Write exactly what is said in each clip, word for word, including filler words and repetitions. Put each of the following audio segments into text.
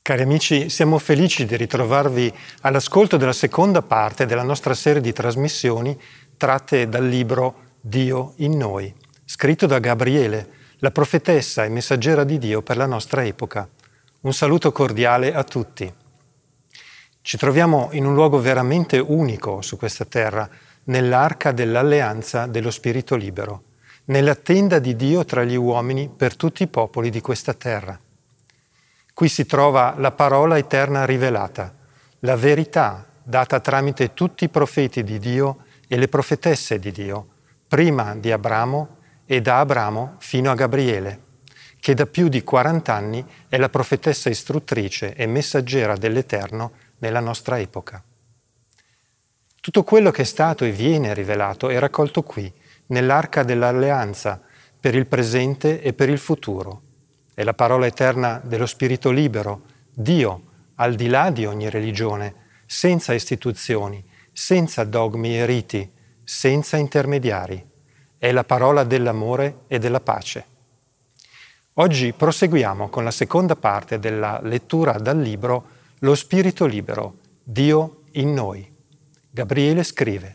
Cari amici, siamo felici di ritrovarvi all'ascolto della seconda parte della nostra serie di trasmissioni tratte dal libro Dio in noi, scritto da Gabriele, la profetessa e messaggera di Dio per la nostra epoca. Un saluto cordiale a tutti. Ci troviamo in un luogo veramente unico su questa terra, nell'arca dell'alleanza dello Spirito libero, nella tenda di Dio tra gli uomini per tutti i popoli di questa terra. Qui si trova la parola eterna rivelata, la verità data tramite tutti i profeti di Dio e le profetesse di Dio, prima di Abramo e da Abramo fino a Gabriele, che da più di quaranta anni è la profetessa istruttrice e messaggera dell'Eterno nella nostra epoca. Tutto quello che è stato e viene rivelato è raccolto qui, nell'arca dell'alleanza, per il presente e per il futuro. È la parola eterna dello Spirito libero, Dio, al di là di ogni religione, senza istituzioni, senza dogmi e riti, senza intermediari. È la parola dell'amore e della pace. Oggi proseguiamo con la seconda parte della lettura dal libro Lo Spirito libero, Dio in noi. Gabriele scrive: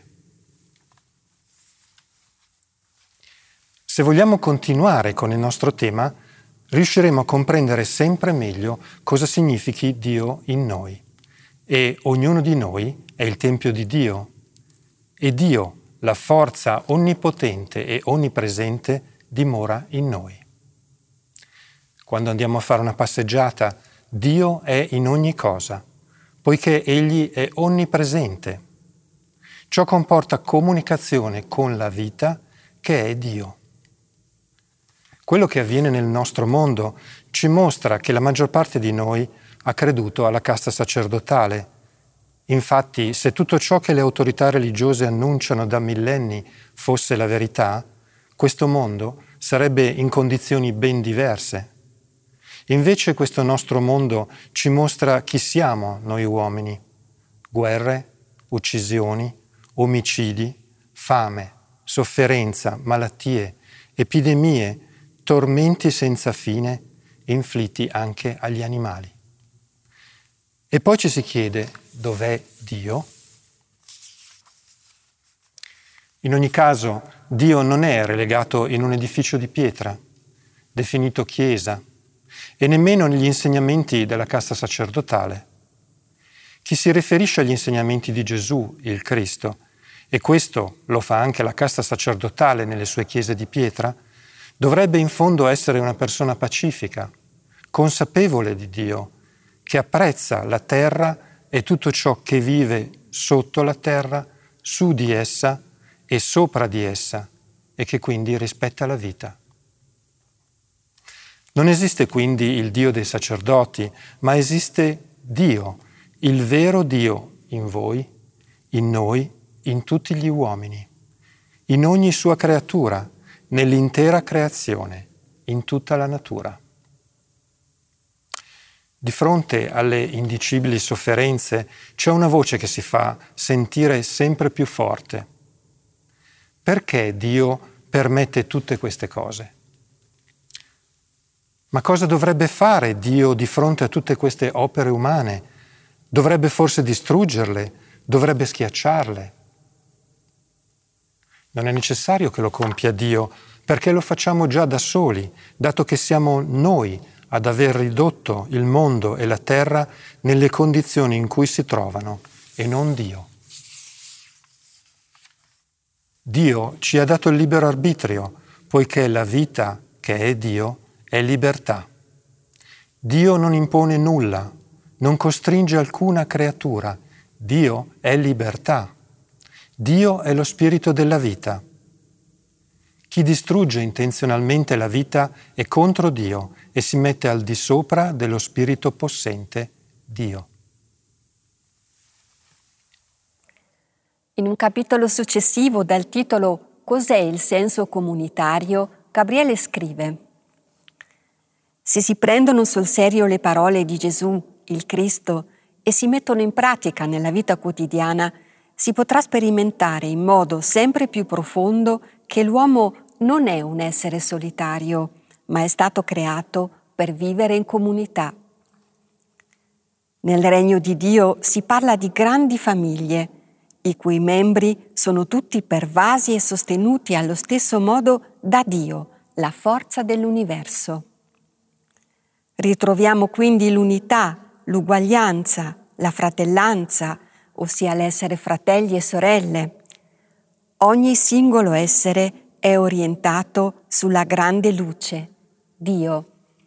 Se vogliamo continuare con il nostro tema, riusciremo a comprendere sempre meglio cosa significhi Dio in noi. E ognuno di noi è il Tempio di Dio. E Dio, la forza onnipotente e onnipresente, dimora in noi. Quando andiamo a fare una passeggiata, Dio è in ogni cosa, poiché Egli è onnipresente. Ciò comporta comunicazione con la vita che è Dio. Quello che avviene nel nostro mondo ci mostra che la maggior parte di noi ha creduto alla casta sacerdotale. Infatti, se tutto ciò che le autorità religiose annunciano da millenni fosse la verità, questo mondo sarebbe in condizioni ben diverse. Invece questo nostro mondo ci mostra chi siamo noi uomini: guerre, uccisioni, omicidi, fame, sofferenza, malattie, epidemie, tormenti senza fine, inflitti anche agli animali. E poi ci si chiede: dov'è Dio? In ogni caso, Dio non è relegato in un edificio di pietra, definito chiesa, e nemmeno negli insegnamenti della casta sacerdotale. Chi si riferisce agli insegnamenti di Gesù, il Cristo, e questo lo fa anche la casta sacerdotale nelle sue chiese di pietra, dovrebbe in fondo essere una persona pacifica, consapevole di Dio, che apprezza la terra e tutto ciò che vive sotto la terra, su di essa e sopra di essa, e che quindi rispetta la vita. Non esiste quindi il Dio dei sacerdoti, ma esiste Dio, il vero Dio in voi, in noi, in tutti gli uomini, in ogni sua creatura, nell'intera creazione, in tutta la natura. Di fronte alle indicibili sofferenze c'è una voce che si fa sentire sempre più forte. Perché Dio permette tutte queste cose? Ma cosa dovrebbe fare Dio di fronte a tutte queste opere umane? Dovrebbe forse distruggerle? Dovrebbe schiacciarle? Non è necessario che lo compia Dio, perché lo facciamo già da soli, dato che siamo noi ad aver ridotto il mondo e la terra nelle condizioni in cui si trovano, e non Dio. Dio ci ha dato il libero arbitrio, poiché la vita, che è Dio, è libertà. Dio non impone nulla, non costringe alcuna creatura. Dio è libertà. Dio è lo spirito della vita. Chi distrugge intenzionalmente la vita è contro Dio e si mette al di sopra dello spirito possente, Dio. In un capitolo successivo dal titolo Cos'è il senso comunitario, Gabriele scrive: Se si prendono sul serio le parole di Gesù, il Cristo, e si mettono in pratica nella vita quotidiana, si potrà sperimentare in modo sempre più profondo che l'uomo non è un essere solitario, ma è stato creato per vivere in comunità. Nel regno di Dio si parla di grandi famiglie, i cui membri sono tutti pervasi e sostenuti allo stesso modo da Dio, la forza dell'universo. Ritroviamo quindi l'unità, l'uguaglianza, la fratellanza, ossia l'essere fratelli e sorelle. Ogni singolo essere è orientato sulla grande luce, Dio.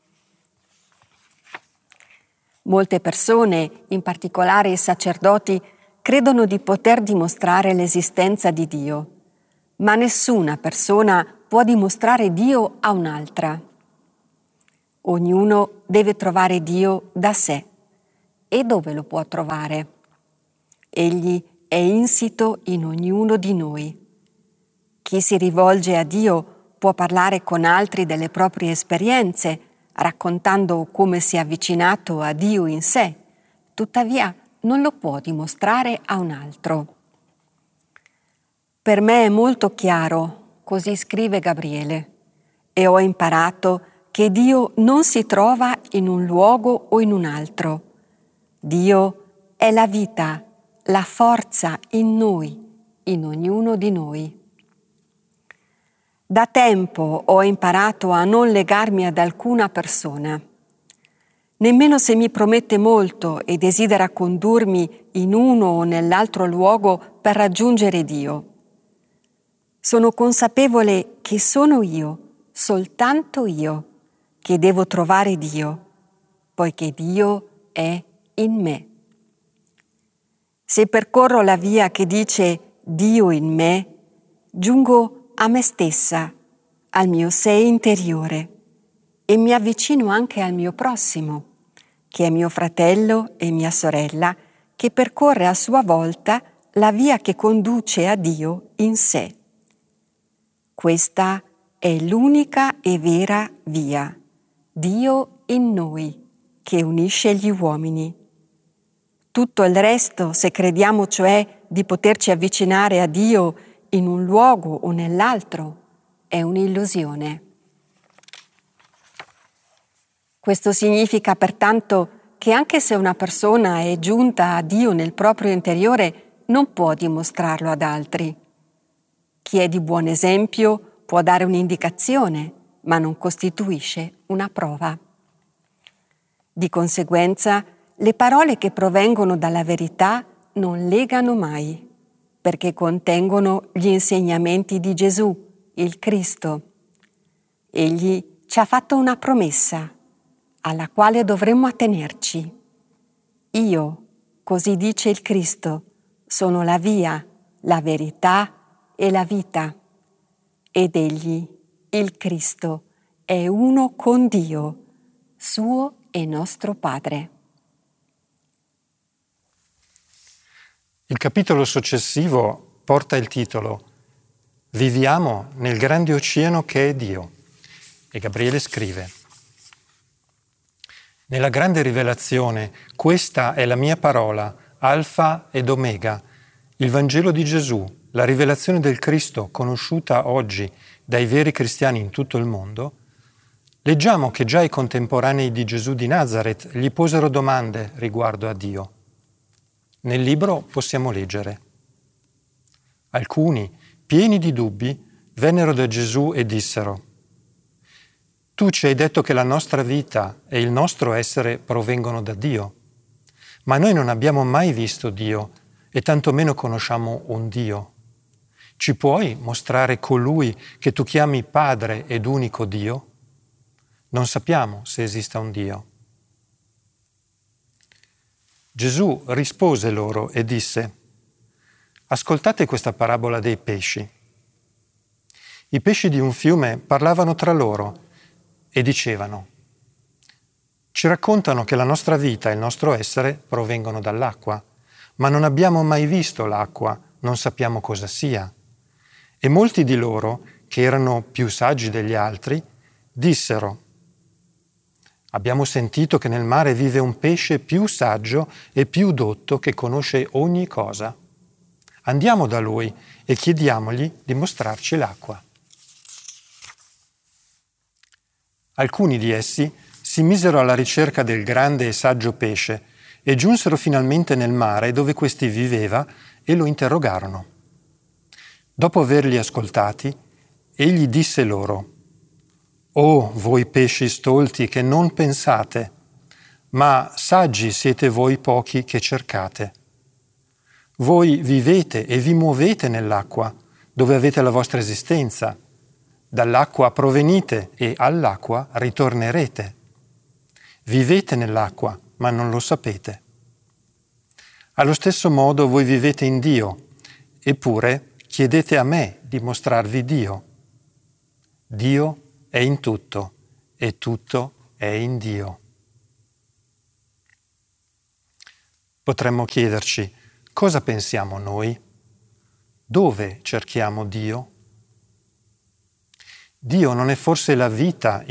Molte persone, in particolare i sacerdoti, credono di poter dimostrare l'esistenza di Dio, ma nessuna persona può dimostrare Dio a un'altra. Ognuno deve trovare Dio da sé. E dove lo può trovare? Egli è insito in ognuno di noi. Chi si rivolge a Dio può parlare con altri delle proprie esperienze, raccontando come si è avvicinato a Dio in sé, tuttavia non lo può dimostrare a un altro. Per me è molto chiaro, così scrive Gabriele, e ho imparato che Dio non si trova in un luogo o in un altro. Dio è la vita, la forza in noi, in ognuno di noi. Da tempo ho imparato a non legarmi ad alcuna persona, nemmeno se mi promette molto e desidera condurmi in uno o nell'altro luogo per raggiungere Dio. Sono consapevole che sono io, soltanto io, che devo trovare Dio, poiché Dio è in me. Se percorro la via che dice Dio in me, giungo a me stessa, al mio sé interiore, e mi avvicino anche al mio prossimo, che è mio fratello e mia sorella, che percorre a sua volta la via che conduce a Dio in sé. Questa è l'unica e vera via, Dio in noi, che unisce gli uomini. Tutto il resto, se crediamo cioè di poterci avvicinare a Dio in un luogo o nell'altro, è un'illusione. Questo significa pertanto che anche se una persona è giunta a Dio nel proprio interiore, non può dimostrarlo ad altri. Chi è di buon esempio può dare un'indicazione, ma non costituisce una prova. Di conseguenza, le parole che provengono dalla verità non legano mai, perché contengono gli insegnamenti di Gesù, il Cristo. Egli ci ha fatto una promessa, alla quale dovremmo attenerci. Io, così dice il Cristo, sono la via, la verità e la vita. Ed egli, il Cristo, è uno con Dio, suo e nostro Padre. Il capitolo successivo porta il titolo Viviamo nel grande oceano che è Dio. E Gabriele scrive: Nella grande rivelazione, questa è la mia parola, Alfa ed Omega, il Vangelo di Gesù, la rivelazione del Cristo conosciuta oggi dai veri cristiani in tutto il mondo. Leggiamo che già i contemporanei di Gesù di Nazaret gli posero domande riguardo a Dio. Nel libro possiamo leggere: Alcuni, pieni di dubbi, vennero da Gesù e dissero: Tu ci hai detto che la nostra vita e il nostro essere provengono da Dio, ma noi non abbiamo mai visto Dio e tantomeno conosciamo un Dio. Ci puoi mostrare colui che tu chiami Padre ed unico Dio? Non sappiamo se esista un Dio. Gesù rispose loro e disse: Ascoltate questa parabola dei pesci. I pesci di un fiume parlavano tra loro e dicevano: Ci raccontano che la nostra vita e il nostro essere provengono dall'acqua, ma non abbiamo mai visto l'acqua, non sappiamo cosa sia. E molti di loro, che erano più saggi degli altri, dissero: Abbiamo sentito che nel mare vive un pesce più saggio e più dotto che conosce ogni cosa. Andiamo da lui e chiediamogli di mostrarci l'acqua. Alcuni di essi si misero alla ricerca del grande e saggio pesce e giunsero finalmente nel mare dove questi viveva e lo interrogarono. Dopo averli ascoltati, egli disse loro: «O voi pesci stolti che non pensate, ma saggi siete voi pochi che cercate. Voi vivete e vi muovete nell'acqua, dove avete la vostra esistenza. Dall'acqua provenite e all'acqua ritornerete. Vivete nell'acqua, ma non lo sapete. Allo stesso modo voi vivete in Dio, eppure chiedete a me di mostrarvi Dio. Dio è in tutto e tutto è in Dio». Potremmo chiederci: cosa pensiamo noi? Dove cerchiamo Dio? Dio non è forse la vita